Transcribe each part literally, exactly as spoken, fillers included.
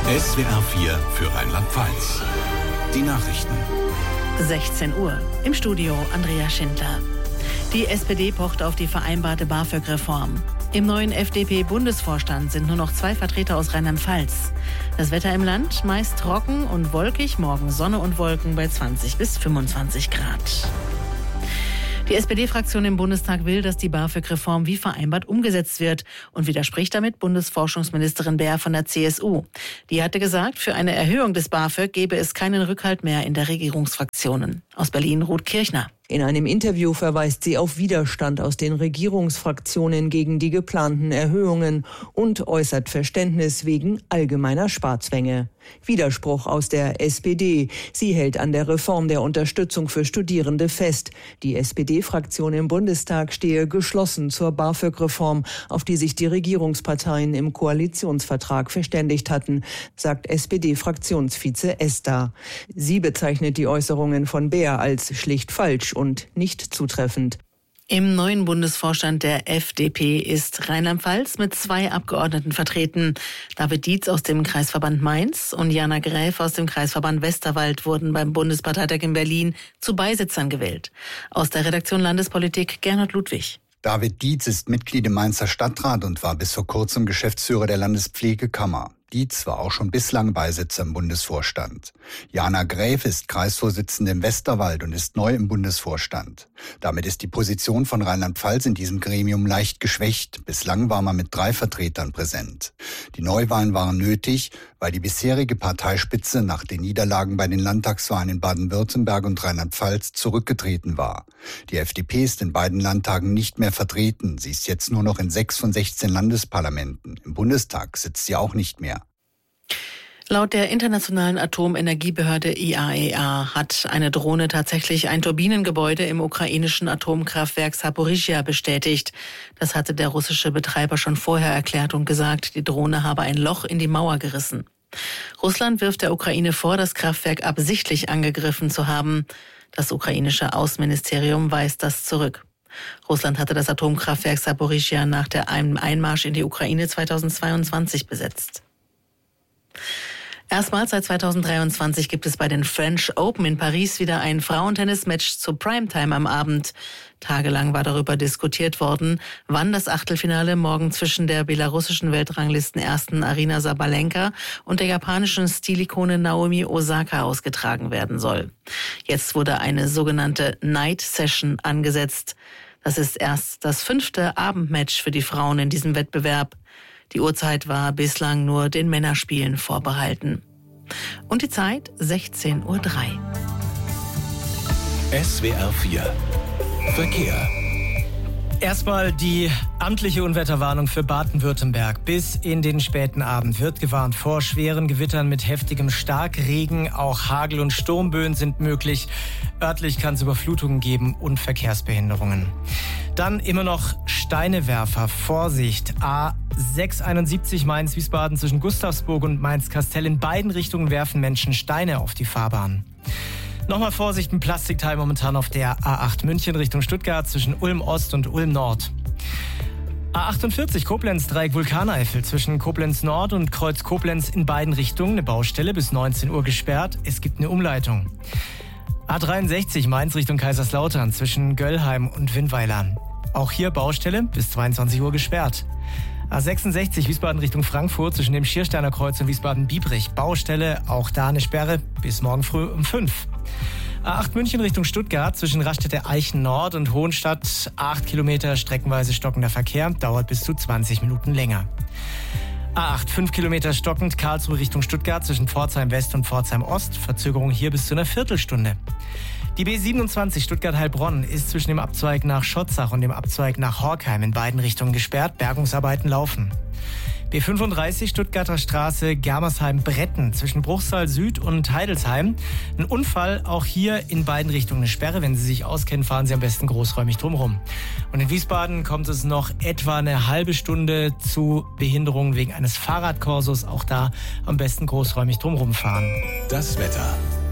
S W R vier für Rheinland-Pfalz. Die Nachrichten. sechzehn Uhr. Im Studio Andrea Schindler. Die S P D pocht auf die vereinbarte BAföG-Reform. Im neuen F D P-Bundesvorstand sind nur noch zwei Vertreter aus Rheinland-Pfalz. Das Wetter im Land meist trocken und wolkig, morgen Sonne und Wolken bei zwanzig bis fünfundzwanzig Grad. Die S P D-Fraktion im Bundestag will, dass die BAföG-Reform wie vereinbart umgesetzt wird und widerspricht damit Bundesforschungsministerin Beer von der C S U. Die hatte gesagt, für eine Erhöhung des BAföG gebe es keinen Rückhalt mehr in der Regierungsfraktionen. Aus Berlin Ruth Kirchner. In einem Interview verweist sie auf Widerstand aus den Regierungsfraktionen gegen die geplanten Erhöhungen und äußert Verständnis wegen allgemeiner Sparzwänge. Widerspruch aus der S P D. Sie hält an der Reform der Unterstützung für Studierende fest. Die S P D-Fraktion im Bundestag stehe geschlossen zur BAföG-Reform, auf die sich die Regierungsparteien im Koalitionsvertrag verständigt hatten, sagt S P D-Fraktionsvize Ester. Sie bezeichnet die Äußerungen von Beer als schlicht falsch und nicht zutreffend. Im neuen Bundesvorstand der F D P ist Rheinland-Pfalz mit zwei Abgeordneten vertreten. David Dietz aus dem Kreisverband Mainz und Jana Gräf aus dem Kreisverband Westerwald wurden beim Bundesparteitag in Berlin zu Beisitzern gewählt. Aus der Redaktion Landespolitik Gernot Ludwig. David Dietz ist Mitglied im Mainzer Stadtrat und war bis vor kurzem Geschäftsführer der Landespflegekammer. Dietz war auch schon bislang Beisitzer im Bundesvorstand. Jana Gräf ist Kreisvorsitzende im Westerwald und ist neu im Bundesvorstand. Damit ist die Position von Rheinland-Pfalz in diesem Gremium leicht geschwächt. Bislang war man mit drei Vertretern präsent. Die Neuwahlen waren nötig, weil die bisherige Parteispitze nach den Niederlagen bei den Landtagswahlen in Baden-Württemberg und Rheinland-Pfalz zurückgetreten war. Die F D P ist in beiden Landtagen nicht mehr vertreten. Sie ist jetzt nur noch in sechs von sechzehn Landesparlamenten. Im Bundestag sitzt sie auch nicht mehr. Laut der Internationalen Atomenergiebehörde I A E A hat eine Drohne tatsächlich ein Turbinengebäude im ukrainischen Atomkraftwerk Saporischschja bestätigt. Das hatte der russische Betreiber schon vorher erklärt und gesagt, die Drohne habe ein Loch in die Mauer gerissen. Russland wirft der Ukraine vor, das Kraftwerk absichtlich angegriffen zu haben. Das ukrainische Außenministerium weist das zurück. Russland hatte das Atomkraftwerk Saporischschja nach dem Einmarsch in die Ukraine zweitausendzweiundzwanzig besetzt. Erstmals seit zweitausenddreiundzwanzig gibt es bei den French Open in Paris wieder ein Frauentennis-Match zur Primetime am Abend. Tagelang war darüber diskutiert worden, wann das Achtelfinale morgen zwischen der belarussischen Weltranglistenersten Aryna Sabalenka und der japanischen Stilikone Naomi Osaka ausgetragen werden soll. Jetzt wurde eine sogenannte Night Session angesetzt. Das ist erst das fünfte Abendmatch für die Frauen in diesem Wettbewerb. Die Uhrzeit war bislang nur den Männerspielen vorbehalten. Und die Zeit sechzehn Uhr drei. S W R vier Verkehr. Erstmal die amtliche Unwetterwarnung für Baden-Württemberg. Bis in den späten Abend wird gewarnt vor schweren Gewittern mit heftigem Starkregen. Auch Hagel- und Sturmböen sind möglich. Örtlich kann es Überflutungen geben und Verkehrsbehinderungen. Dann immer noch Steinewerfer. Vorsicht. A sechshunderteinundsiebzig Mainz-Wiesbaden zwischen Gustavsburg und Mainz-Kastell. In beiden Richtungen werfen Menschen Steine auf die Fahrbahn. Nochmal Vorsicht, ein Plastikteil momentan auf der A acht München Richtung Stuttgart zwischen Ulm Ost und Ulm Nord. A achtundvierzig Koblenz Dreieck Vulkaneifel zwischen Koblenz Nord und Kreuz Koblenz in beiden Richtungen. Eine Baustelle bis neunzehn Uhr gesperrt. Es gibt eine Umleitung. A dreiundsechzig Mainz Richtung Kaiserslautern zwischen Göllheim und Winnweiler. Auch hier Baustelle bis zweiundzwanzig Uhr gesperrt. A sechsundsechzig Wiesbaden Richtung Frankfurt zwischen dem Schiersteiner Kreuz und Wiesbaden-Biebrich. Baustelle, auch da eine Sperre bis morgen früh um fünf. A acht München Richtung Stuttgart zwischen Raststätte Eichen Nord und Hohenstadt. acht Kilometer streckenweise stockender Verkehr, dauert bis zu zwanzig Minuten länger. A acht, fünf Kilometer stockend Karlsruhe Richtung Stuttgart zwischen Pforzheim West und Pforzheim Ost. Verzögerung hier bis zu einer Viertelstunde. Die B siebenundzwanzig Stuttgart-Heilbronn ist zwischen dem Abzweig nach Schotzach und dem Abzweig nach Horkheim in beiden Richtungen gesperrt. Bergungsarbeiten laufen. B fünfunddreißig Stuttgarter Straße Germersheim-Bretten zwischen Bruchsal Süd und Heidelsheim. Ein Unfall, auch hier in beiden Richtungen eine Sperre. Wenn Sie sich auskennen, fahren Sie am besten großräumig drumherum. Und in Wiesbaden kommt es noch etwa eine halbe Stunde zu Behinderungen wegen eines Fahrradkorsos. Auch da am besten großräumig drumherum fahren. Das Wetter.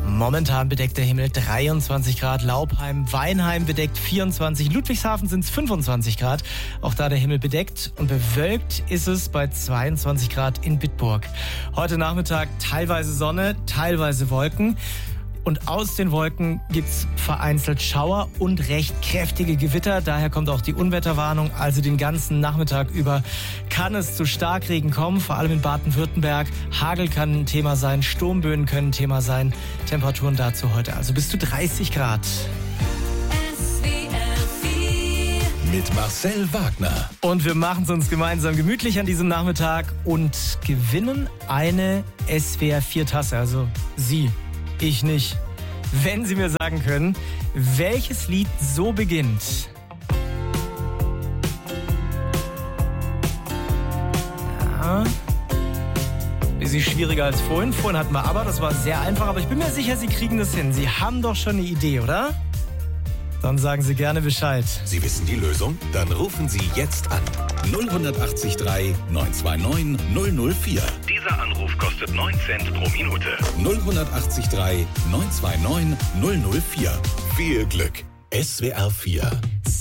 Momentan bedeckt der Himmel dreiundzwanzig Grad, Laubheim, Weinheim bedeckt vierundzwanzig, Ludwigshafen sind es fünfundzwanzig Grad. Auch da der Himmel bedeckt und bewölkt ist es bei zweiundzwanzig Grad in Bitburg. Heute Nachmittag teilweise Sonne, teilweise Wolken. Und aus den Wolken gibt's vereinzelt Schauer und recht kräftige Gewitter. Daher kommt auch die Unwetterwarnung. Also den ganzen Nachmittag über kann es zu Starkregen kommen, vor allem in Baden-Württemberg. Hagel kann ein Thema sein, Sturmböen können ein Thema sein. Temperaturen dazu heute also bis zu dreißig Grad. Mit Marcel Wagner. Und wir machen es uns gemeinsam gemütlich an diesem Nachmittag und gewinnen eine S W R vier Tasse. Also Sie. Ich nicht. Wenn Sie mir sagen können, welches Lied so beginnt. Ja. Bisschen schwieriger als vorhin. Vorhin hatten wir aber, das war sehr einfach, aber ich bin mir sicher, Sie kriegen das hin. Sie haben doch schon eine Idee, oder? Dann sagen Sie gerne Bescheid. Sie wissen die Lösung? Dann rufen Sie jetzt an. null acht drei neun zwei neun null null vier. Dieser Anruf kostet neun Cent pro Minute. null acht drei neun zwei neun null null vier. Viel Glück. S W R vier.